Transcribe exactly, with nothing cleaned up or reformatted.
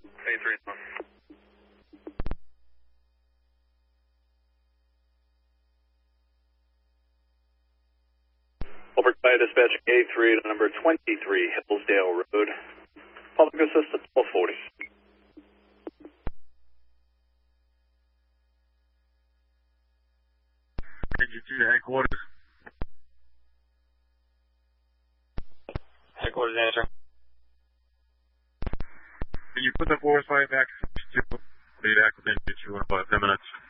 A three. Over by dispatching A three to number twenty-three Hillsdale Road. Public assistance twelve forty. Can you do the headquarters? Headquarters answer. Can you put the forest fire back to be back within two in about ten minutes?